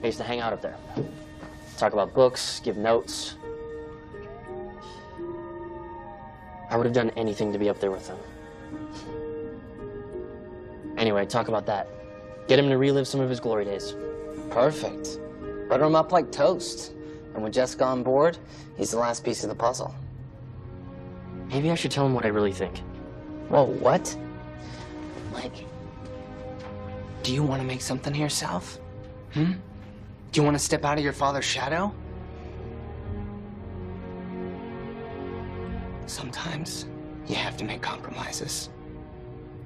I used to hang out up there. Talk about books, give notes. I would have done anything to be up there with them. Anyway, talk about that. Get him to relive some of his glory days. Perfect. Butter him up like toast. And with Jessica on board, he's the last piece of the puzzle. Maybe I should tell him what I really think. Whoa, what? Like, do you want to make something of yourself? Do you want to step out of your father's shadow? Sometimes you have to make compromises.